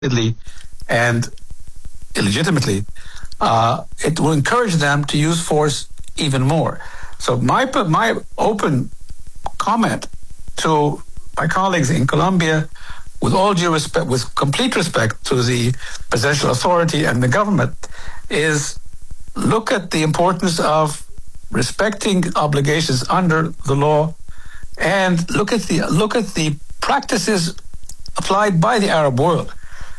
and illegitimately, it will encourage them to use force even more. So my open comment to my colleagues in Colombia, with all due respect, with complete respect to the presidential authority and the government, is look at the importance of respecting obligations under the law, and look at the practices applied by the Arab world.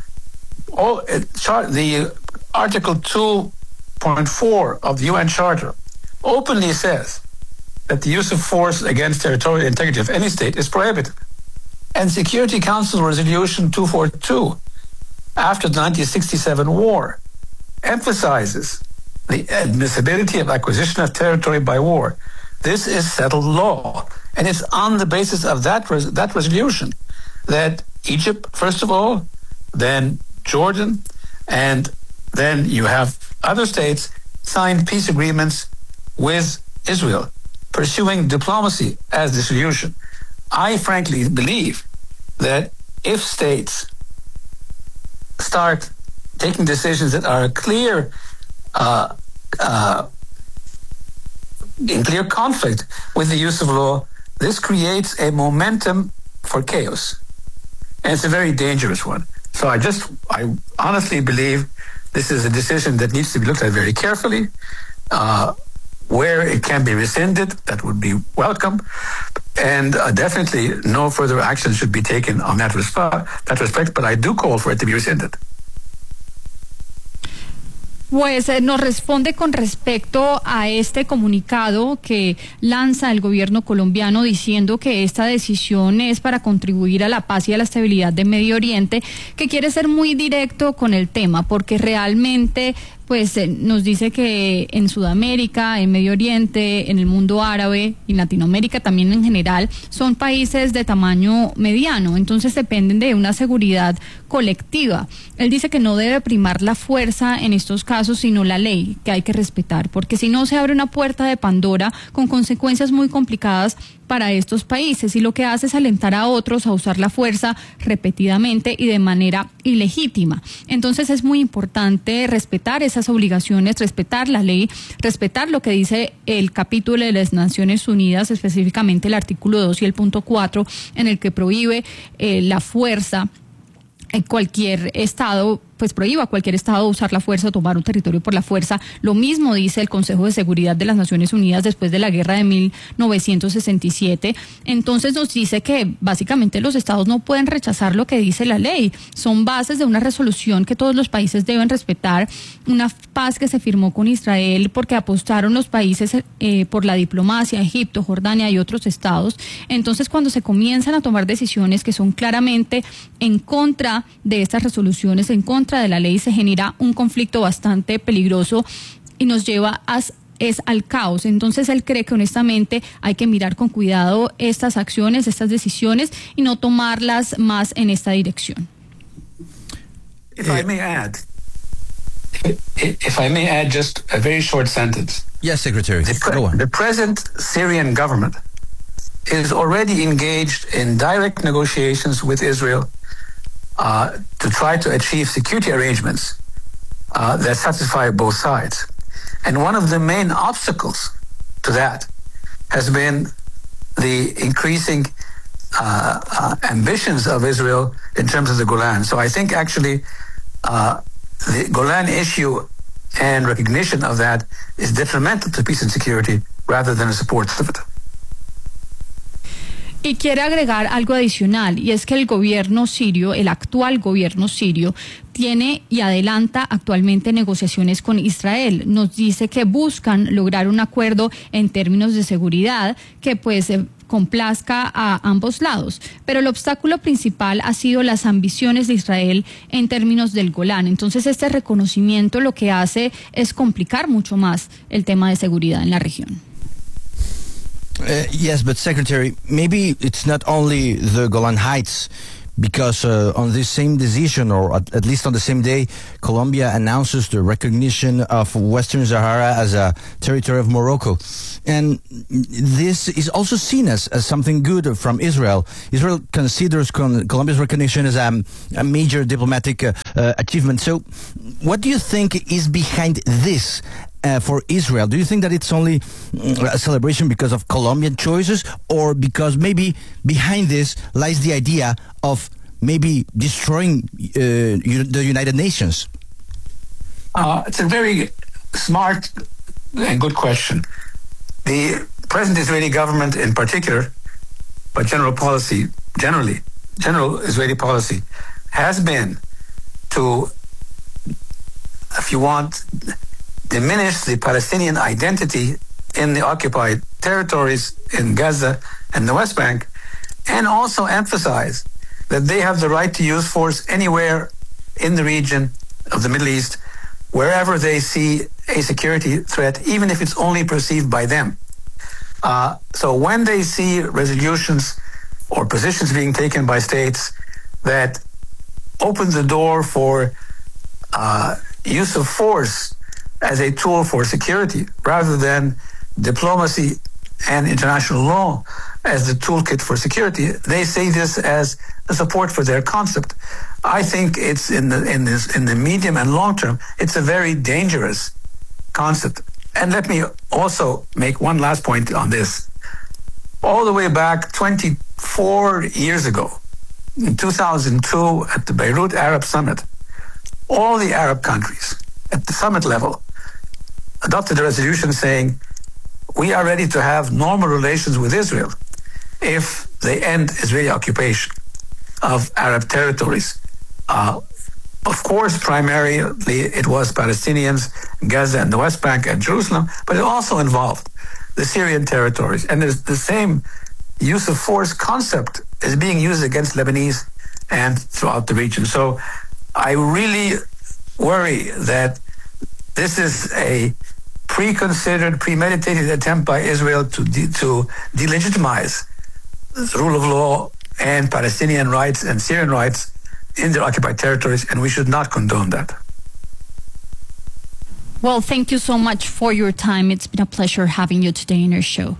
The Article 2.4 of the UN Charter openly says that the use of force against territorial integrity of any state is prohibited. And Security Council Resolution 242, after the 1967 war, emphasizes the admissibility of acquisition of territory by war. This is settled law, and it's on the basis of that resolution that Egypt, first of all, then Jordan, and then you have other states signed peace agreements with Israel, pursuing diplomacy as the solution. I frankly believe that if states start taking decisions that are in clear conflict with the use of law, this creates a momentum for chaos. And it's a very dangerous one. So I honestly believe this is a decision that needs to be looked at very carefully. Where it can be rescinded, that would be welcome. And definitely no further action should be taken on that respect, but I do call for it to be rescinded. Pues nos responde con respecto a este comunicado que lanza el gobierno colombiano diciendo que esta decisión es para contribuir a la paz y a la estabilidad de Medio Oriente, que quiere ser muy directo con el tema, porque realmente pues nos dice que en Sudamérica, en Medio Oriente, en el mundo árabe y en Latinoamérica también en general, son países de tamaño mediano, entonces dependen de una seguridad colectiva. Él dice que no debe primar la fuerza en estos casos, sino la ley, que hay que respetar, porque si no se abre una puerta de Pandora con consecuencias muy complicadas para estos países, y lo que hace es alentar a otros a usar la fuerza repetidamente y de manera ilegítima. Entonces es muy importante respetar esas obligaciones, respetar la ley, respetar lo que dice el capítulo de las Naciones Unidas, específicamente el artículo 2 y el punto 4, en el que prohíbe la fuerza en cualquier estado, pues prohíba a cualquier estado usar la fuerza o tomar un territorio por la fuerza. Lo mismo dice el Consejo de Seguridad de las Naciones Unidas después de la guerra de 1967. Entonces nos dice que básicamente los estados no pueden rechazar lo que dice la ley. Son bases de una resolución que todos los países deben respetar, una paz que se firmó con Israel porque apostaron los países por la diplomacia, Egipto, Jordania y otros estados. Entonces cuando se comienzan a tomar decisiones que son claramente en contra de estas resoluciones, en contra de la ley, se genera un conflicto bastante peligroso y nos lleva al caos. Entonces él cree que honestamente hay que mirar con cuidado estas acciones, estas decisiones y no tomarlas más en esta dirección. If I may add just a very short sentence. Yes, Secretary. Go on. The present Syrian government is already engaged in direct negotiations with Israel to try to achieve security arrangements that satisfy both sides. And one of the main obstacles to that has been the increasing ambitions of Israel in terms of the Golan. So I think actually the Golan issue and recognition of that is detrimental to peace and security rather than a support of it. Y quiere agregar algo adicional, y es que el gobierno sirio, el actual gobierno sirio, tiene y adelanta actualmente negociaciones con Israel. Nos dice que buscan lograr un acuerdo en términos de seguridad que pues complazca a ambos lados. Pero el obstáculo principal ha sido las ambiciones de Israel en términos del Golán. Entonces este reconocimiento lo que hace es complicar mucho más el tema de seguridad en la región. Yes, but Secretary, maybe it's not only the Golan Heights. because on this same decision, or at least on the same day, Colombia announces the recognition of Western Sahara as a territory of Morocco. And this is also seen as something good from Israel. Israel considers Colombia's recognition as a major diplomatic achievement. So what do you think is behind this for Israel? Do you think that it's only a celebration because of Colombian choices, or because maybe behind this lies the idea of maybe destroying the United Nations? It's a very smart and good question. The present Israeli government in particular, but general Israeli policy has been to, if you want, diminish the Palestinian identity in the occupied territories in Gaza and the West Bank, and also emphasize that they have the right to use force anywhere in the region of the Middle East, wherever they see a security threat, even if it's only perceived by them. So when they see resolutions or positions being taken by states that open the door for use of force as a tool for security, rather than diplomacy and international law as the toolkit for security, they say this as a support for their concept. I think it's in the medium and long term, it's a very dangerous concept. And let me also make one last point on this. All the way back 24 years ago, in 2002, at the Beirut Arab Summit, all the Arab countries at the summit level adopted a resolution saying, we are ready to have normal relations with Israel if they end Israeli occupation of Arab territories. Of course, primarily it was Palestinians, Gaza and the West Bank and Jerusalem, but it also involved the Syrian territories. And there's the same use of force concept is being used against Lebanese and throughout the region. So I really worry that this is a preconsidered, premeditated attempt by Israel to delegitimize the rule of law and Palestinian rights and Syrian rights in their occupied territories, and we should not condone that. Well, thank you so much for your time. It's been a pleasure having you today in our show.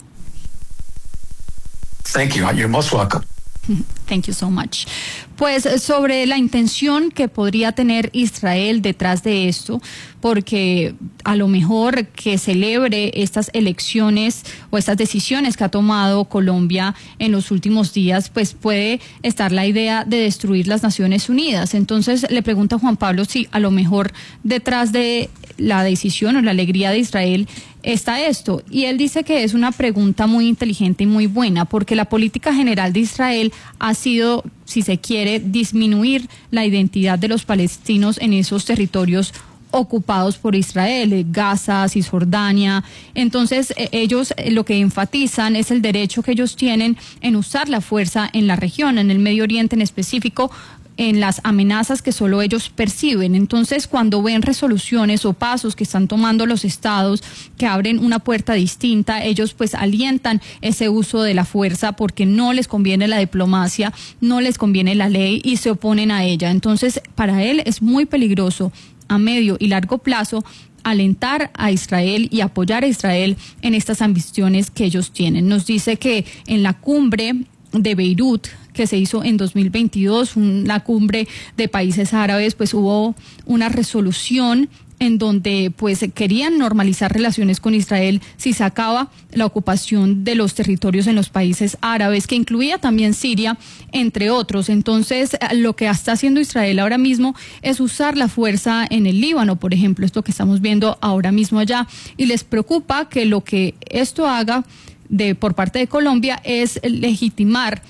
Thank you. You're most welcome. Thank you so much. Pues sobre la intención que podría tener Israel detrás de esto, porque a lo mejor que celebre estas elecciones o estas decisiones que ha tomado Colombia en los últimos días, pues puede estar la idea de destruir las Naciones Unidas. Entonces le pregunto a Juan Pablo si a lo mejor detrás de la decisión o la alegría de Israel está esto, y él dice que es una pregunta muy inteligente y muy buena, porque la política general de Israel ha sido, si se quiere, disminuir la identidad de los palestinos en esos territorios ocupados por Israel, Gaza, Cisjordania. Entonces ellos lo que enfatizan es el derecho que ellos tienen en usar la fuerza en la región, en el Medio Oriente en específico, en las amenazas que solo ellos perciben. Entonces, cuando ven resoluciones o pasos que están tomando los estados que abren una puerta distinta, ellos pues alientan ese uso de la fuerza porque no les conviene la diplomacia, no les conviene la ley y se oponen a ella. Entonces, para él es muy peligroso a medio y largo plazo alentar a Israel y apoyar a Israel en estas ambiciones que ellos tienen. Nos dice que en la cumbre de Beirut que se hizo en 2022, una cumbre de países árabes, pues hubo una resolución en donde pues querían normalizar relaciones con Israel si se acaba la ocupación de los territorios en los países árabes, que incluía también Siria, entre otros. Entonces, lo que está haciendo Israel ahora mismo es usar la fuerza en el Líbano, por ejemplo, esto que estamos viendo ahora mismo allá, y les preocupa que lo que esto haga por parte de Colombia es legitimar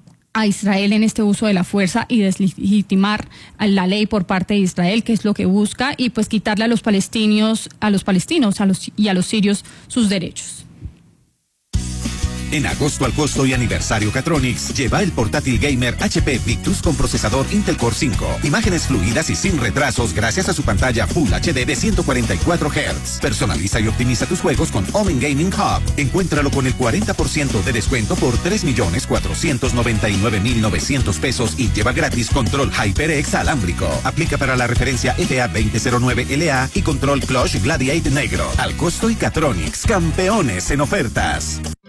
a Israel en este uso de la fuerza y deslegitimar la ley por parte de Israel, que es lo que busca, y pues quitarle a los palestinos y a los sirios sus derechos. En agosto al costo y aniversario Catronics, lleva el portátil gamer HP Victus con procesador Intel Core 5. Imágenes fluidas y sin retrasos gracias a su pantalla Full HD de 144 Hz. Personaliza y optimiza tus juegos con Omen Gaming Hub. Encuéntralo con el 40% de descuento por 3.499.900 pesos y lleva gratis control HyperX alámbrico. Aplica para la referencia ETA 2009 LA y control Clutch Gladiate negro. Al costo y Catronics, campeones en ofertas.